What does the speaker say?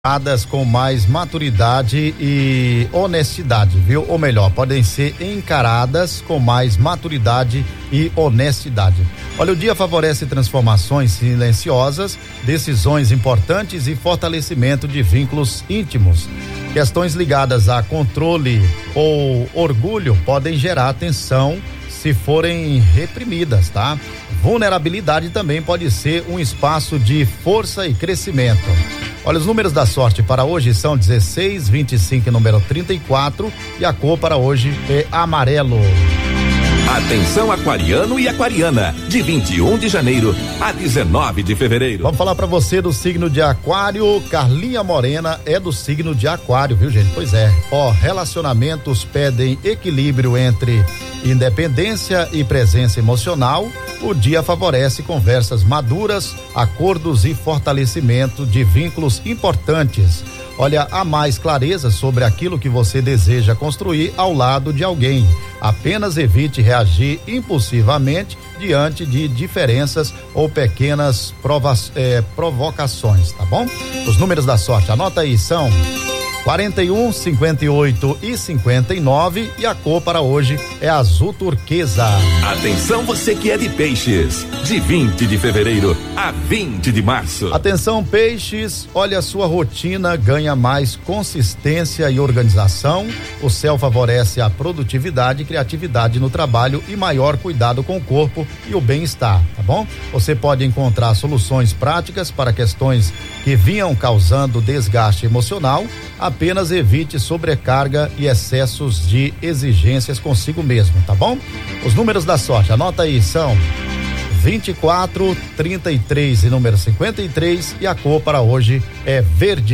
Com mais maturidade e honestidade, viu? Ou melhor, podem ser encaradas com mais maturidade e honestidade. Olha, o dia favorece transformações silenciosas, decisões importantes e fortalecimento de vínculos íntimos. Questões ligadas a controle ou orgulho podem gerar tensão se forem reprimidas, tá? Vulnerabilidade também pode ser um espaço de força e crescimento. Olha, os números da sorte para hoje são 16, 25 e número 34 e a cor para hoje é amarelo. Atenção aquariano e aquariana, de 21 de janeiro a 19 de fevereiro. Vamos falar para você do signo de Aquário. Carlinha Morena é do signo de Aquário, viu, gente? Pois é. Ó, relacionamentos pedem equilíbrio entre independência e presença emocional. O dia favorece conversas maduras, acordos e fortalecimento de vínculos importantes. Olha, há mais clareza sobre aquilo que você deseja construir ao lado de alguém. Apenas evite reagir impulsivamente diante de diferenças ou pequenas provocações, tá bom? Os números da sorte, anota aí, são 41, 58 e 59 e a cor para hoje é azul turquesa. Atenção você que é de peixes, de 20 de fevereiro a 20 de março. Atenção peixes, olha, a sua rotina ganha mais consistência e organização. O céu favorece a produtividade e criatividade no trabalho e maior cuidado com o corpo e o bem-estar, tá bom? Você pode encontrar soluções práticas para questões que vinham causando desgaste emocional. Apenas evite sobrecarga e excessos de exigências consigo mesmo, tá bom? Os números da sorte, anota aí, são 24, 33 e número 53 e a cor para hoje é verde.